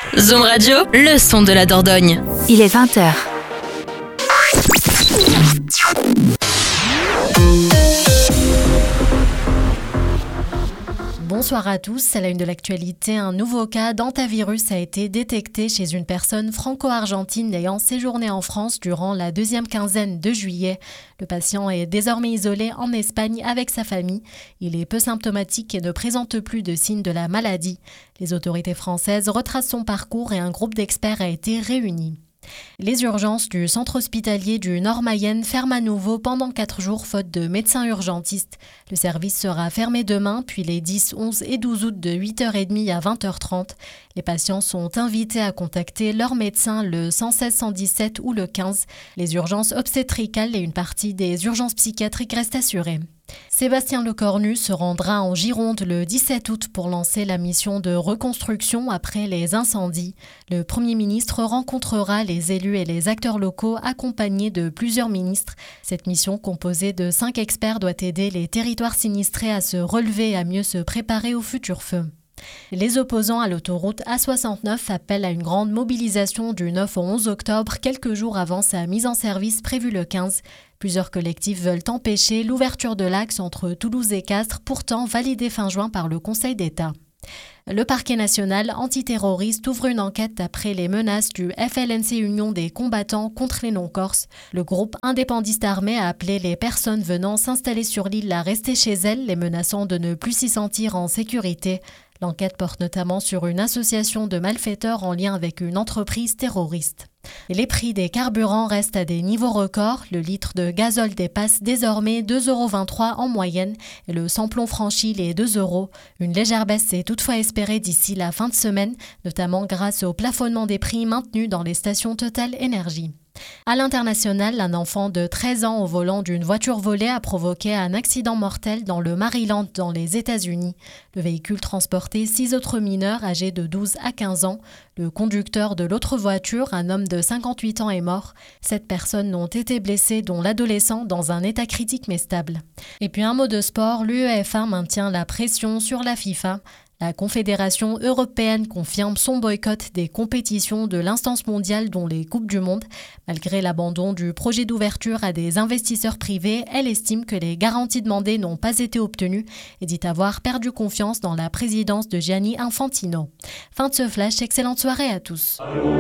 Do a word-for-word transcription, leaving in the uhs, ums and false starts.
Zoom Radio, le son de la Dordogne. Il est vingt heures. Bonsoir à tous, à la une de l'actualité, un nouveau cas d'hantavirus a été détecté chez une personne franco-argentine ayant séjourné en France durant la deuxième quinzaine de juillet. Le patient est désormais isolé en Espagne avec sa famille. Il est peu symptomatique et ne présente plus de signes de la maladie. Les autorités françaises retracent son parcours et un groupe d'experts a été réuni. Les urgences du centre hospitalier du Nord-Mayenne ferment à nouveau pendant quatre jours faute de médecins urgentistes. Le service sera fermé demain, puis les dix, onze et douze août de huit heures trente à vingt heures trente. Les patients sont invités à contacter leur médecin le cent seize cent dix-sept ou le quinze. Les urgences obstétricales et une partie des urgences psychiatriques restent assurées. Sébastien Lecornu se rendra en Gironde le dix-sept août pour lancer la mission de reconstruction après les incendies. Le Premier ministre rencontrera les élus et les acteurs locaux accompagnés de plusieurs ministres. Cette mission composée de cinq experts doit aider les territoires sinistrés à se relever et à mieux se préparer aux futurs feux. Les opposants à l'autoroute A soixante-neuf appellent à une grande mobilisation du neuf au onze octobre, quelques jours avant sa mise en service prévue le quinze. Plusieurs collectifs veulent empêcher l'ouverture de l'axe entre Toulouse et Castres, pourtant validée fin juin par le Conseil d'État. Le parquet national antiterroriste ouvre une enquête après les menaces du F L N C Union des combattants contre les non-corses. Le groupe indépendantiste armé a appelé les personnes venant s'installer sur l'île à rester chez elles, les menaçant de ne plus s'y sentir en sécurité. L'enquête porte notamment sur une association de malfaiteurs en lien avec une entreprise terroriste. Et les prix des carburants restent à des niveaux records. Le litre de gazole dépasse désormais deux euros vingt-trois en moyenne et le samplon franchit les deux euros. Une légère baisse est toutefois espérée d'ici la fin de semaine, notamment grâce au plafonnement des prix maintenu dans les stations Total Énergie. À l'international, un enfant de treize ans au volant d'une voiture volée a provoqué un accident mortel dans le Maryland, dans les États-Unis. Le véhicule transportait six autres mineurs âgés de douze à quinze ans. Le conducteur de l'autre voiture, un homme de cinquante-huit ans, est mort. Sept personnes ont été blessées, dont l'adolescent dans un état critique mais stable. Et puis un mot de sport, l'UEFA maintient la pression sur la FIFA. La Confédération européenne confirme son boycott des compétitions de l'instance mondiale dont les Coupes du Monde. Malgré l'abandon du projet d'ouverture à des investisseurs privés, elle estime que les garanties demandées n'ont pas été obtenues et dit avoir perdu confiance dans la présidence de Gianni Infantino. Fin de ce flash, excellente soirée à tous.